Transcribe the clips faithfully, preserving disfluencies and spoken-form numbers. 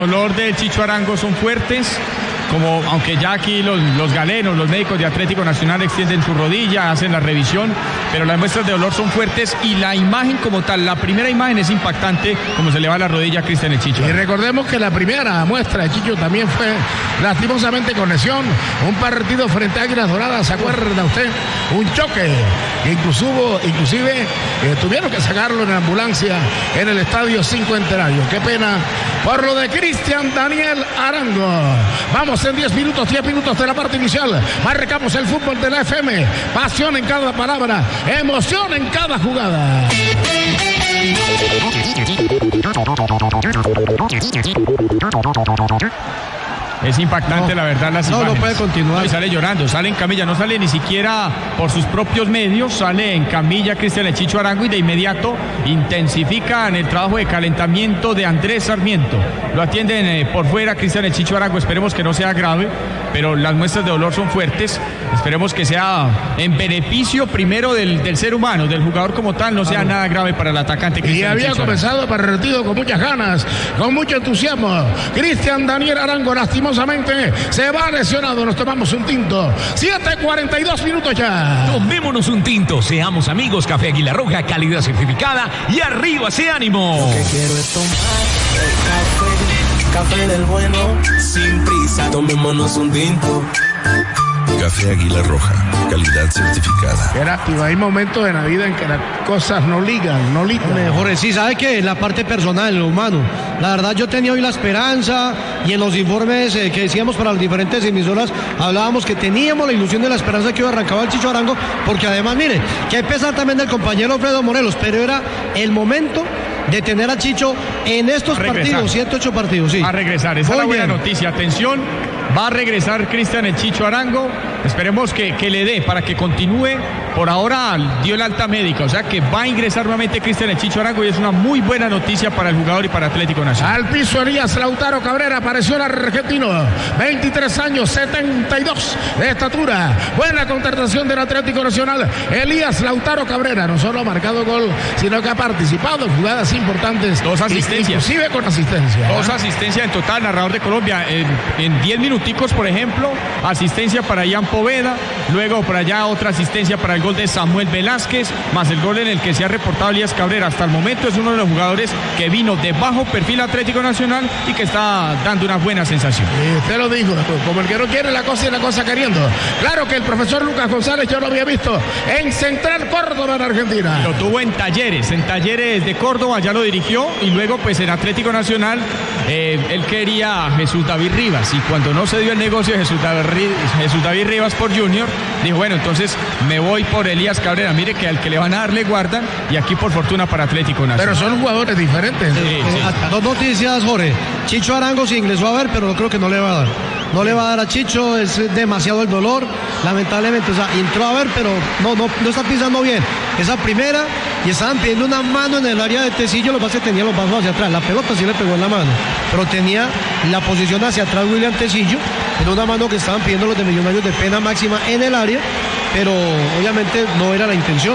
Dolor del Chicho Arango son fuertes, como aunque ya aquí los, los galenos, los médicos de Atlético Nacional extienden su rodilla, hacen la revisión, pero las muestras de dolor son fuertes y la imagen como tal, la primera imagen es impactante, como se le va la rodilla a Cristian el Chicho. Y recordemos que la primera muestra de Chicho también fue lastimosamente con lesión, un partido frente a Águilas Doradas, ¿se acuerda usted? Un choque, inclusive, inclusive eh, tuvieron que sacarlo en ambulancia en el Estadio Cinco Centenario. Qué pena por lo de Cristian Daniel Arango. Vamos en diez minutos, diez minutos de la parte inicial. Marcamos el fútbol de la F M. Pasión en cada palabra, emoción en cada jugada. Es impactante, no, la verdad, las no, imágenes. No puede continuar. No, y sale llorando, sale en camilla, no sale ni siquiera por sus propios medios, sale en camilla Cristian el Chicho Arango y de inmediato intensifican el trabajo de calentamiento de Andrés Sarmiento. Lo atienden eh, por fuera Cristian el Chicho Arango, esperemos que no sea grave, pero las muestras de dolor son fuertes. Esperemos que sea en beneficio primero del, del ser humano, del jugador como tal, no sea ah, nada grave para el atacante Cristian. Y había Chicho comenzado Arango. Partido con muchas ganas, con mucho entusiasmo. Cristian Daniel Arango, lastimosamente, se va lesionado. Nos tomamos un tinto. siete cuarenta y dos minutos ya. Tomémonos un tinto. Seamos amigos. Café Águila Roja, calidad certificada. Y arriba ese ánimo. Lo que quiero es tomar café, café del bueno, sin prisa. Tomémonos un tinto. Café Águila Roja, calidad certificada. Qué lástima, hay momentos en la vida en que las cosas no ligan, no ligan. Mejor, sí, ¿sabe qué? En la parte personal, lo humano. La verdad, yo tenía hoy la esperanza y en los informes eh, que decíamos para las diferentes emisoras, hablábamos que teníamos la ilusión de la esperanza que iba a arrancar el Chicho Arango, porque además, mire, que hay pesar también del compañero Alfredo Morelos, pero era el momento de tener a Chicho en estos partidos, siete, ocho partidos, sí. A regresar, esa es la buena noticia, atención. Va a regresar Cristian el Chicho Arango. Esperemos que, que le dé para que continúe. Por ahora dio el alta médica, o sea que va a ingresar nuevamente Cristian el Chicho Arango y es una muy buena noticia para el jugador y para Atlético Nacional. Al piso Elías Lautaro Cabrera, apareció el argentino, veintitrés años, setenta y dos de estatura. Buena contratación del Atlético Nacional, Elías Lautaro Cabrera. No solo ha marcado gol, sino que ha participado en jugadas importantes. Dos asistencias. Inclusive con asistencia. Dos ¿eh? asistencias en total, narrador de Colombia. En, en diez minuticos, por ejemplo, asistencia para Ian Poveda, luego por allá otra asistencia para el gol de Samuel Velázquez, más el gol en el que se ha reportado Elías Cabrera. Hasta el momento es uno de los jugadores que vino de bajo perfil Atlético Nacional y que está dando una buena sensación. Y usted lo dijo, como el que no quiere la cosa y la cosa queriendo. Claro que el profesor Lucas González yo lo había visto en Central Córdoba, en Argentina. Lo tuvo en Talleres, en Talleres de Córdoba, ya lo dirigió, y luego pues en Atlético Nacional eh, él quería a Jesús David Rivas, y cuando no se dio el negocio de Jesús David, Jesús David Rivas por Junior, dijo, bueno, entonces me voy por Elías Cabrera. Mire que al que le van a dar le guardan, y aquí por fortuna para Atlético Nacional. Pero son jugadores diferentes. Sí, sí. Dos noticias, Jorge. Chicho Arango se ingresó a ver, pero no creo que no le va a dar. No le va a dar a Chicho, es demasiado el dolor, lamentablemente. O sea, entró a ver, pero no, no, no está pisando bien. Esa primera, y estaban pidiendo una mano en el área de Tecillo, lo que pasa es que tenía los brazos hacia atrás. La pelota sí le pegó en la mano, pero tenía la posición hacia atrás William Tecillo. Era una mano que estaban pidiendo los de Millonarios de pena máxima en el área, pero obviamente no era la intención.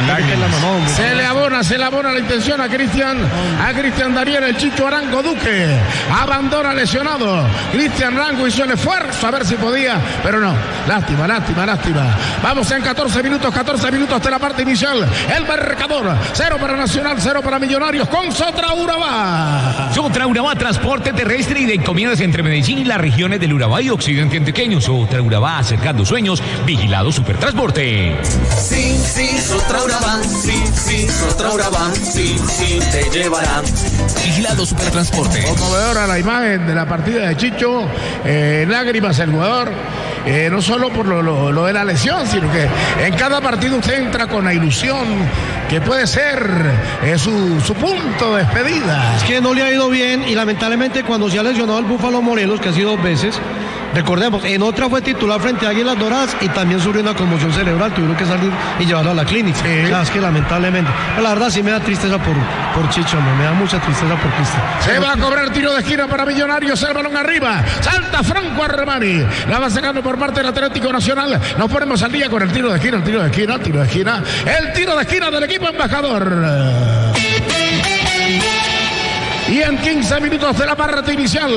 La se le abona, se le abona la intención a Cristian, a Cristian Daniel el Chicho Arango Duque. Abandona lesionado. Cristian Arango hizo el esfuerzo a ver si podía, pero no. Lástima, lástima, lástima. Vamos en catorce minutos, catorce minutos de la parte inicial. El marcador, cero para Nacional, cero para Millonarios con Sotra Urabá. Sotra Urabá, transporte terrestre y de encomiendas entre Medellín y las regiones del Urabá y Occidente antioqueño. Sotra Urabá, acercando sueños, vigilado Supertransporte. Sí, sí, Sotra Urabá, sí, sí, Sotra Urabá, sí, sí, te llevarán. Vigilado Supertransporte. Conmovedora la imagen de la partida de Chicho, eh, lágrimas el jugador. Eh, no solo por lo, lo, lo de la lesión, sino que en cada partido usted entra con la ilusión que puede ser eh, su, su punto de despedida. Es que no le ha ido bien y lamentablemente cuando se ha lesionado el Búfalo Morelos, que ha sido dos veces, recordemos, en otra fue titular frente a Águilas Doradas y también sufrió una conmoción cerebral, tuvieron que salir y llevarlo a la clínica. Sí. O sea, es que lamentablemente, pero la verdad sí me da tristeza por, por Chicho, no, me da mucha tristeza por Cristian. Se va a cobrar tiro de esquina para Millonarios, el balón arriba, salta Franco Armani, la va sacando por parte del Atlético Nacional. Nos ponemos al día con el tiro de esquina, el tiro de esquina, el tiro de esquina, el tiro de esquina del equipo embajador. Y y en quince minutos de la parte inicial